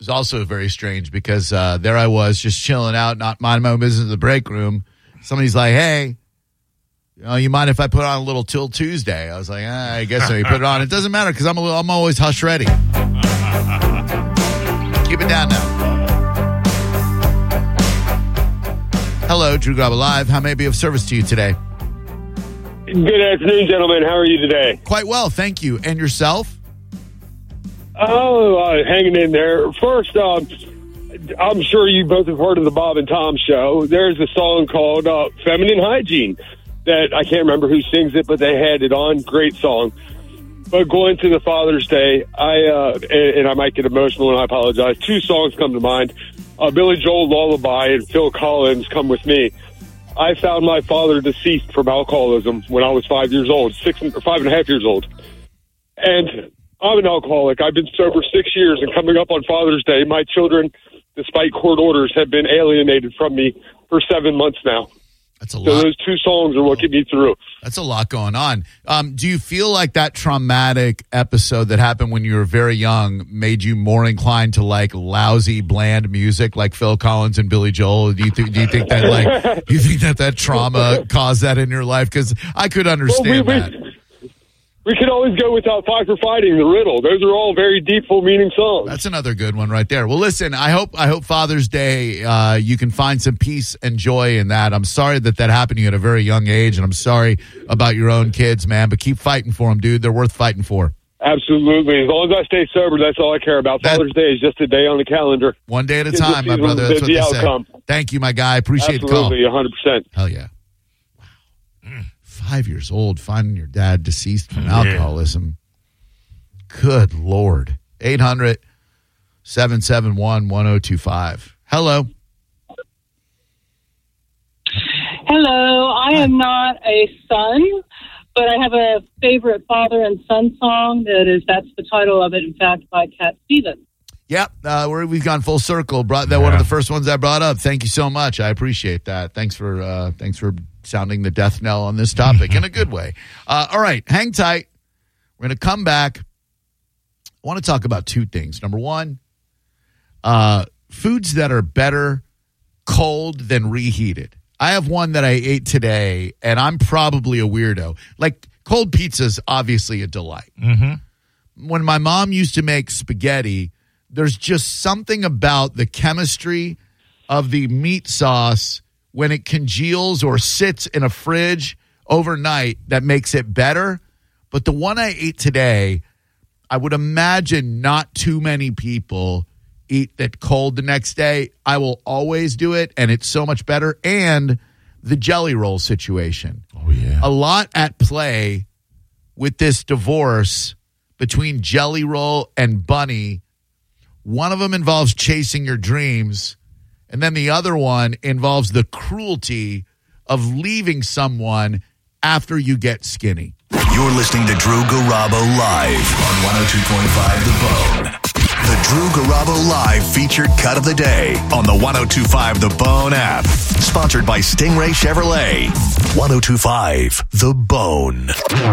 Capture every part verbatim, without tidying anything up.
was also very strange because uh, there I was just chilling out, not minding my own business in the break room. Somebody's like, hey, you know, you mind if I put on a little Till Tuesday? I was like, ah, I guess so. You put it on. It doesn't matter because I'm, a little, I'm always hush ready. Keep it down now. Hello, Drew Garabo Live. How may I be of service to you today? Good afternoon, gentlemen. How are you today? Quite well, thank you. And yourself? Oh, uh, hanging in there. First, uh, I'm sure you both have heard of the Bob and Tom show. There's a song called uh, Feminine Hygiene that I can't remember who sings it, but they had it on. Great song. But going to the Father's Day, I uh, and, and I might get emotional, and I apologize. Two songs come to mind. Uh, Billy Joel, Lullaby, and Phil Collins, Come With Me. I found my father deceased from alcoholism when I was five years old, six or five and a half years old. And I'm an alcoholic. I've been sober six years, and coming up on Father's Day, my children, despite court orders, have been alienated from me for seven months now. That's a so lot. So those two songs are what get me through. That's a lot going on. Um, do you feel like that traumatic episode that happened when you were very young made you more inclined to like lousy, bland music like Phil Collins and Billy Joel? Do you, th- do you think that like do you think that that trauma caused that in your life? Because I could understand well, we, that. We, we could always go without Fight for Fighting, The Riddle. Those are all very deep, full meaning songs. That's another good one right there. Well, listen, I hope I hope Father's Day uh, you can find some peace and joy in that. I'm sorry that that happened to you at a very young age, and I'm sorry about your own kids, man. But keep fighting for them, dude. They're worth fighting for. Absolutely. As long as I stay sober, that's all I care about. That, Father's Day is just a day on the calendar. One day at a time, my brother. That's what they say. Thank you, my guy. I appreciate the call. Absolutely, one hundred percent. Hell yeah. Five years old, finding your dad deceased from alcoholism. Good Lord. eight hundred, seven seven one, one oh two five. Hello. Hello. I am not a son, but I have a favorite father and son song that is, that's the title of it, in fact, by Cat Stevens. Yep, uh, we're, we've gone full circle. Brought that yeah. one of the first ones I brought up. Thank you so much. I appreciate that. Thanks for uh, thanks for sounding the death knell on this topic in a good way. Uh, all right, hang tight. We're going to come back. I want to talk about two things. Number one, uh, foods that are better cold than reheated. I have one that I ate today, and I'm probably a weirdo. Like, cold pizza is obviously a delight. Mm-hmm. When my mom used to make spaghetti, there's just something about the chemistry of the meat sauce when it congeals or sits in a fridge overnight that makes it better. But the one I ate today, I would imagine not too many people eat that cold the next day. I will always do it, and it's so much better. And the jelly roll situation. Oh, yeah. A lot at play with this divorce between Jelly Roll and Bunny. One of them involves chasing your dreams, and then the other one involves the cruelty of leaving someone after you get skinny. You're listening to Drew Garabo Live on one oh two point five The Bone. The Drew Garabo Live featured cut of the day on the one oh two five The Bone app. Sponsored by Stingray Chevrolet. one oh two five The Bone.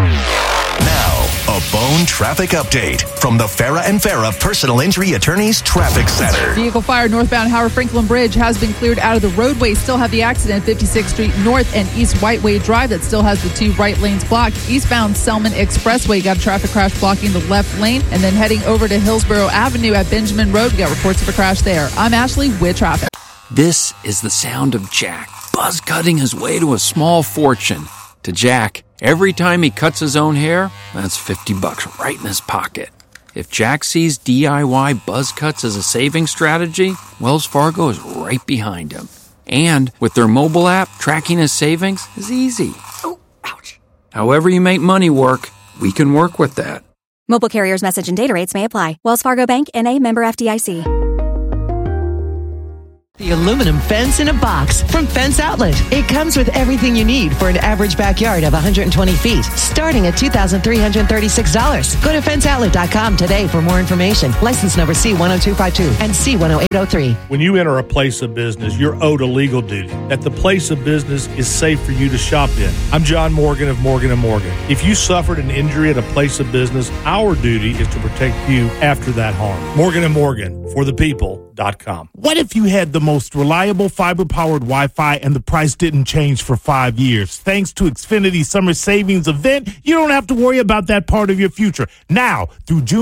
Now, a Bone traffic update from the Farah and Farah Personal Injury Attorneys Traffic Center. Vehicle fire northbound Howard Franklin Bridge has been cleared out of the roadway. Still have the accident at fifty-sixth Street North and East Whiteway Drive that still has the two right lanes blocked. Eastbound Selman Expressway got a traffic crash blocking the left lane. And then heading over to Hillsborough Avenue at Benjamin Road, we got reports of a crash there. I'm Ashley with traffic. This is the sound of Jack, buzz cutting his way to a small fortune. To Jack, every time he cuts his own hair, that's fifty bucks right in his pocket. If Jack sees D I Y buzz cuts as a saving strategy, Wells Fargo is right behind him. And with their mobile app, tracking his savings is easy. Oh, ouch. However you make money work, we can work with that. Mobile carriers' message and data rates may apply. Wells Fargo Bank, N A, member F D I C. The aluminum fence in a box from Fence Outlet. It comes with everything you need for an average backyard of one hundred twenty feet, starting at two thousand three hundred thirty-six dollars. Go to fence outlet dot com today for more information. License number C one oh two five two and C one oh eight oh three. When you enter a place of business, you're owed a legal duty that the place of business is safe for you to shop in. I'm John Morgan of Morgan and Morgan. If you suffered an injury at a place of business, our duty is to protect you after that harm. Morgan and Morgan, for the people dot com. What if you had the most reliable fiber-powered Wi-Fi and the price didn't change for five years? Thanks to Xfinity Summer Savings Event, you don't have to worry about that part of your future. Now, through June